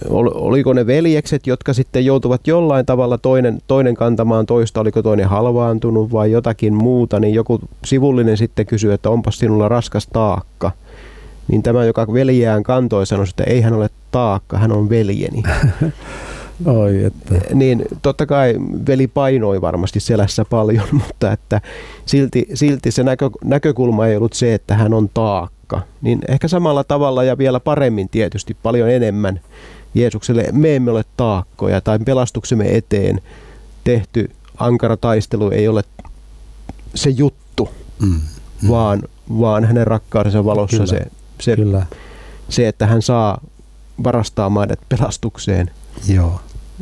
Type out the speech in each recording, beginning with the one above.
oliko ne veljekset, jotka sitten joutuvat jollain tavalla toinen kantamaan toista, oliko toinen halvaantunut vai jotakin muuta, niin joku sivullinen sitten kysyi, että onpas sinulla raskas taakka. Niin tämä, joka veljeään kantoi, sanoi, että ei hän ole taakka, hän on veljeni. Oi, että. Niin totta kai veli painoi varmasti selässä paljon, mutta että silti se näkökulma ei ollut se, että hän on taakka. Niin ehkä samalla tavalla ja vielä paremmin tietysti paljon enemmän Jeesukselle me emme ole taakkoja tai pelastuksemme eteen tehty ankara taistelu ei ole se juttu, vaan hänen rakkaudensa valossa se, että hän saa varastaa meidät pelastukseen. Joo.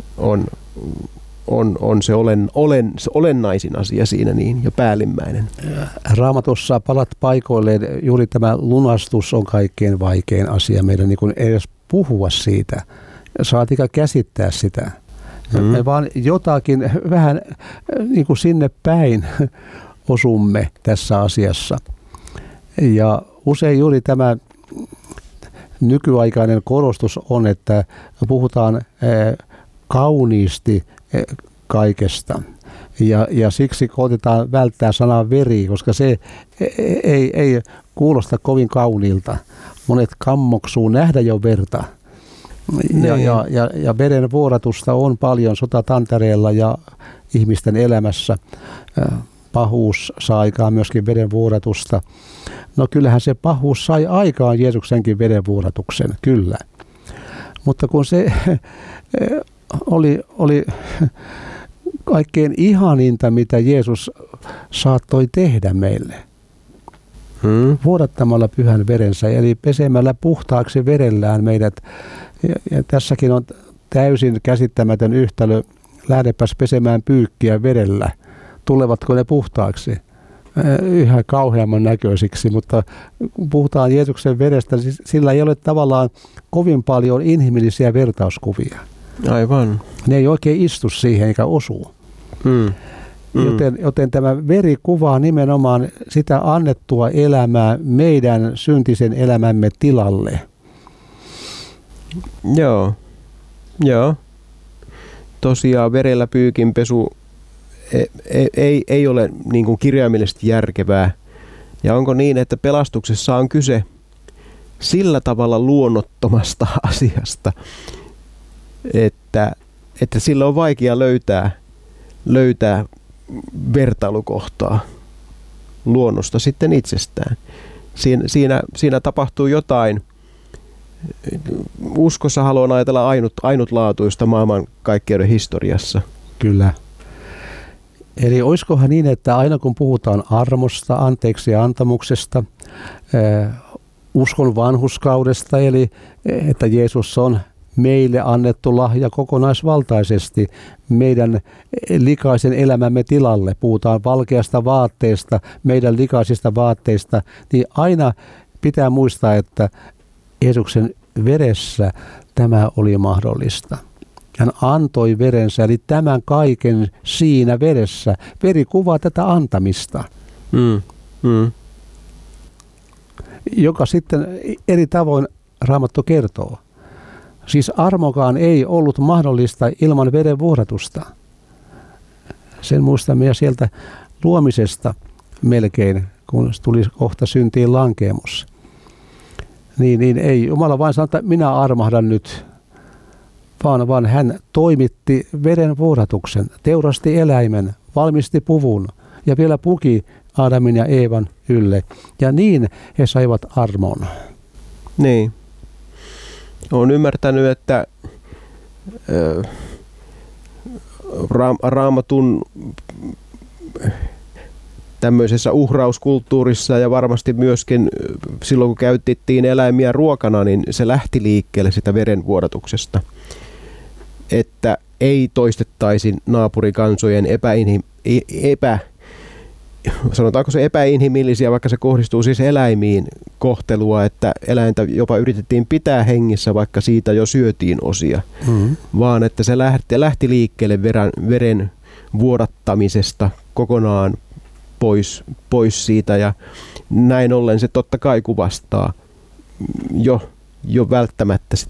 On se olennaisin asia siinä niin, ja päällimmäinen. Raamatussa palat paikoilleen, juuri tämä lunastus on kaikkein vaikein asia meidän niin kuin edes puhua siitä, saatika käsittää sitä. Me vaan jotakin vähän niin kuin sinne päin osumme tässä asiassa. Ja usein juuri tämä nykyaikainen korostus on, että puhutaan kauniisti kaikesta. Ja siksi koetetaan välttää sanaa veri, koska se ei kuulosta kovin kauniilta. Monet kammoksuu nähdä jo verta. Ja veren vuodatusta on paljon sotatantereella ja ihmisten elämässä. Pahuus saa aikaan myöskin verenvuodatusta. No kyllähän se pahuus sai aikaan Jeesuksenkin verenvuodatuksen, kyllä. Mutta kun se oli kaikkein ihaninta, mitä Jeesus saattoi tehdä meille. Vuodattamalla pyhän verensä, eli pesemällä puhtaaksi verellään meidät. Ja tässäkin on täysin käsittämätön yhtälö. Lähdepäs pesemään pyykkiä verellä. Tulevatko ne puhtaaksi? Yhä kauheamman näköisiksi, mutta kun puhutaan Jeesuksen verestä, niin sillä ei ole tavallaan kovin paljon inhimillisiä vertauskuvia. Aivan. Ne ei oikein istu siihen eikä osu. Joten tämä veri kuvaa nimenomaan sitä annettua elämää meidän syntisen elämämme tilalle. Joo. Tosiaan verellä pyykinpesu ei ole niin kuin kirjaimellisesti järkevää. Ja onko niin, että pelastuksessa on kyse sillä tavalla luonnottomasta asiasta, että sillä on vaikea löytää vertailukohtaa luonnosta sitten itsestään. Siinä tapahtuu jotain. Uskossa haluan ajatella ainutlaatuista maailmankaikkeuden historiassa. Kyllä. Eli olisikohan niin, että aina kun puhutaan armosta, anteeksi ja antamuksesta, uskon vanhurskaudesta, eli että Jeesus on meille annettu lahja kokonaisvaltaisesti meidän likaisen elämämme tilalle. Puhutaan valkeasta vaatteesta, meidän likaisista vaatteista, niin aina pitää muistaa, että Jeesuksen veressä tämä oli mahdollista. Hän antoi verensä, eli tämän kaiken siinä veressä. Veri kuvaa tätä antamista, joka sitten eri tavoin Raamattu kertoo. Siis armokaan ei ollut mahdollista ilman veren vuodatusta. Sen muistamme ja sieltä luomisesta melkein, kun tuli kohta syntiin lankeemus. Niin ei Jumala vain sano, että minä armahdan nyt, vaan hän toimitti veren vuodatuksen, teurasti eläimen, valmisti puvun ja vielä puki Aadamin ja Eevan ylle. Ja niin he saivat armon. Niin. Olen ymmärtänyt, että Raamatun tämmöisessä uhrauskulttuurissa ja varmasti myöskin silloin, kun käytettiin eläimiä ruokana, niin se lähti liikkeelle sitä verenvuodatuksesta. Että ei toistettaisi naapurikansojen sanotaanko se epäinhimillisiä, vaikka se kohdistuu siis eläimiin kohtelua, että eläintä jopa yritettiin pitää hengissä, vaikka siitä jo syötiin osia, vaan että se lähti liikkeelle veren vuodattamisesta kokonaan pois siitä, ja näin ollen se totta kai kuvastaa jo välttämättä